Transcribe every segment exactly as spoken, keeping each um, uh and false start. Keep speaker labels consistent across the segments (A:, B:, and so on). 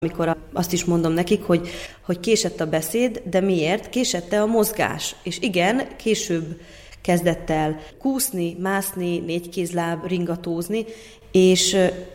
A: Amikor azt is mondom nekik, hogy, hogy késett a beszéd, de miért? Késett a mozgás. És igen, később kezdett el kúszni, mászni, négykézláb, ringatózni, és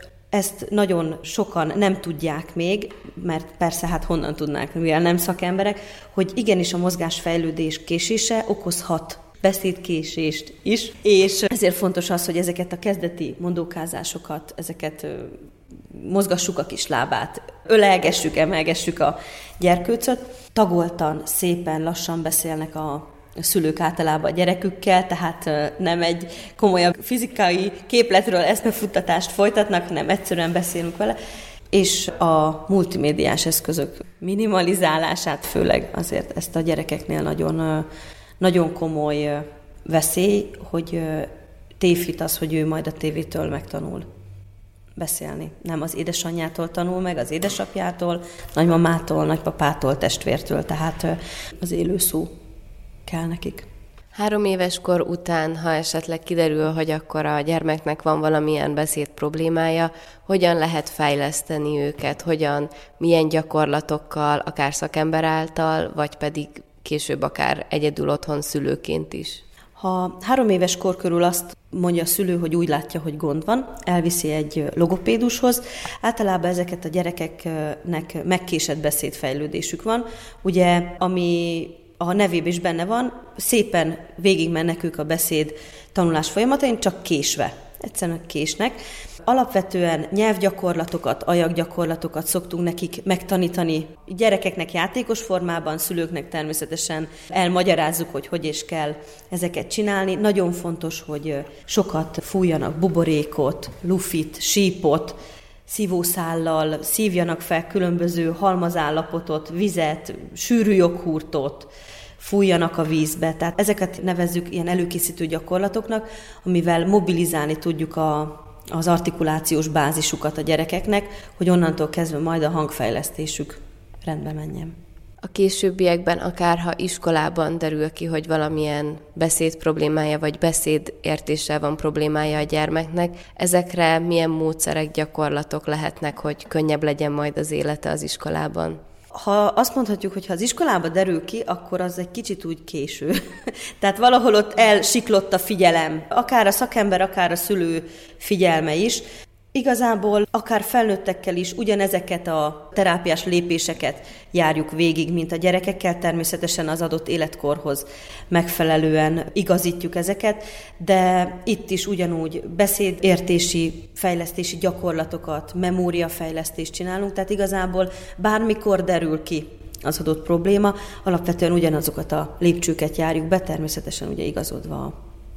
A: ezt nagyon sokan nem tudják még, mert persze hát honnan tudnák, mivel nem szakemberek, hogy igenis a mozgásfejlődés késése okozhat beszédkésést is, és ezért fontos az, hogy ezeket a kezdeti mondókázásokat, ezeket mozgassuk a kis lábát, ölelgessük, emelgessük a gyerkőcöt. Tagoltan, szépen, lassan beszélnek a szülők általában a gyerekükkel, tehát nem egy komolyabb fizikai képletről eszmefuttatást folytatnak, hanem egyszerűen beszélünk vele. És a multimédiás eszközök minimalizálását, főleg azért ezt a gyerekeknél nagyon, nagyon komoly veszély, hogy tévhit az, hogy ő majd a tévétől megtanul beszélni. Nem az édesanyjától tanul meg, az édesapjától, nagymamától, nagypapától, testvértől, tehát az élő szó kell nekik.
B: Három éves kor után, ha esetleg kiderül, hogy akkor a gyermeknek van valamilyen beszéd problémája, hogyan lehet fejleszteni őket, hogyan, milyen gyakorlatokkal, akár szakember által, vagy pedig később akár egyedül otthon szülőként is?
A: Ha három éves kor körül azt mondja a szülő, hogy úgy látja, hogy gond van, elviszi egy logopédushoz. Általában ezeket a gyerekeknek megkésett beszédfejlődésük van. Ugye, ami a nevében is benne van, szépen végigmennek ők a beszéd tanulás folyamatain, csak késve. Egyszerűen késnek. Alapvetően nyelvgyakorlatokat, ajakgyakorlatokat szoktunk nekik megtanítani. Gyerekeknek játékos formában, szülőknek természetesen elmagyarázzuk, hogy hogy is kell ezeket csinálni. Nagyon fontos, hogy sokat fújjanak buborékot, lufit, sípot, szívószállal, szívjanak fel különböző halmazállapotot, vizet, sűrű joghurtot, fújjanak a vízbe. Tehát ezeket nevezzük ilyen előkészítő gyakorlatoknak, amivel mobilizálni tudjuk a, az artikulációs bázisukat a gyerekeknek, hogy onnantól kezdve majd a hangfejlesztésük rendbe menjen.
B: A későbbiekben, akár ha iskolában derül ki, hogy valamilyen beszéd problémája vagy beszédértéssel van problémája a gyermeknek, ezekre milyen módszerek, gyakorlatok lehetnek, hogy könnyebb legyen majd az élete az iskolában?
A: Ha azt mondhatjuk, hogy ha az iskolába derül ki, akkor az egy kicsit úgy késő. Tehát valahol ott elsiklott a figyelem, akár a szakember, akár a szülő figyelme is. Igazából akár felnőttekkel is ugyanezeket a terápiás lépéseket járjuk végig, mint a gyerekekkel, természetesen az adott életkorhoz megfelelően igazítjuk ezeket, de itt is ugyanúgy beszédértési, fejlesztési gyakorlatokat, memóriafejlesztést csinálunk, tehát igazából bármikor derül ki az adott probléma, alapvetően ugyanazokat a lépcsőket járjuk be, természetesen ugye igazodva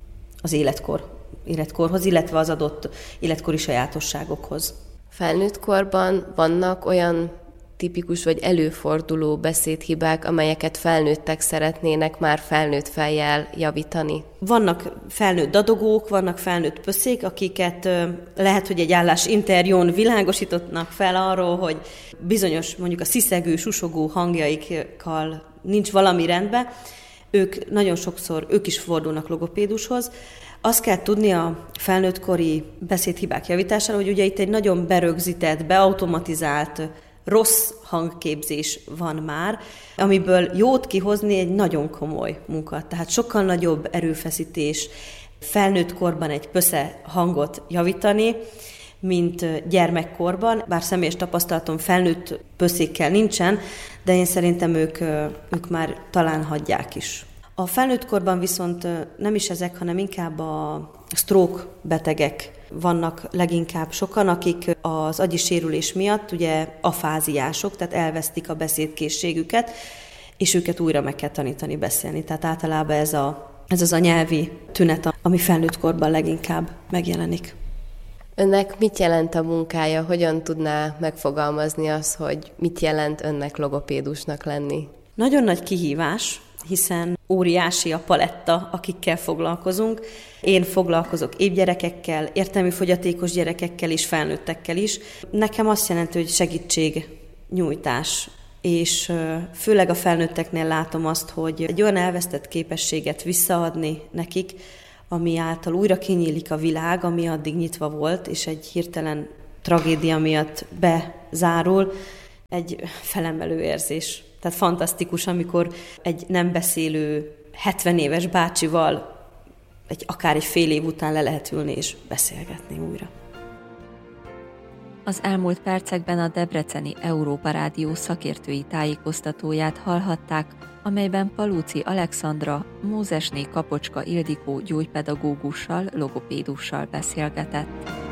A: az életkor. életkorhoz, illetve az adott életkori sajátosságokhoz.
B: Felnőtt korban vannak olyan tipikus vagy előforduló beszédhibák, amelyeket felnőttek szeretnének már felnőtt fejjel javítani?
A: Vannak felnőtt dadogók, vannak felnőtt pöszék, akiket lehet, hogy egy állásinterjún világosítottak fel arról, hogy bizonyos mondjuk a sziszegő, susogó hangjaikkal nincs valami rendben. Ők nagyon sokszor, ők is fordulnak logopédushoz. Azt kell tudni a felnőttkori beszédhibák javítására, hogy ugye itt egy nagyon berögzített, beautomatizált, rossz hangképzés van már, amiből jót kihozni egy nagyon komoly munka. Tehát sokkal nagyobb erőfeszítés felnőttkorban egy pösze hangot javítani, mint gyermekkorban, bár személyes tapasztalatom felnőtt pöszékkel nincsen, de én szerintem ők, ők már talán hagyják is. A felnőttkorban viszont nem is ezek, hanem inkább a stroke betegek vannak leginkább sokan, akik az agyi sérülés miatt ugye afáziások, tehát elvesztik a beszédkészségüket, és őket újra meg kell tanítani beszélni. Tehát általában ez, a, ez az a nyelvi tünet, ami felnőttkorban leginkább megjelenik.
B: Önnek mit jelent a munkája? Hogyan tudná megfogalmazni azt, hogy mit jelent önnek logopédusnak lenni?
A: Nagyon nagy kihívás, hiszen óriási a paletta, akikkel foglalkozunk. Én foglalkozok épp gyerekekkel, értelmi fogyatékos gyerekekkel és felnőttekkel is. Nekem azt jelenti, hogy segítségnyújtás, és főleg a felnőtteknél látom azt, hogy egy olyan elvesztett képességet visszaadni nekik, ami által újra kinyílik a világ, ami addig nyitva volt, és egy hirtelen tragédia miatt bezárul. egy felemelő érzés. Tehát fantasztikus, amikor egy nem beszélő hetven éves bácsival egy, akár egy fél év után le lehet ülni és beszélgetni újra.
C: Az elmúlt percekben a Debreceni Európa Rádió szakértői tájékoztatóját hallhatták, amelyben Palóci Alexandra, Mózesné Kapocska Ildikó gyógypedagógussal, logopédussal beszélgetett.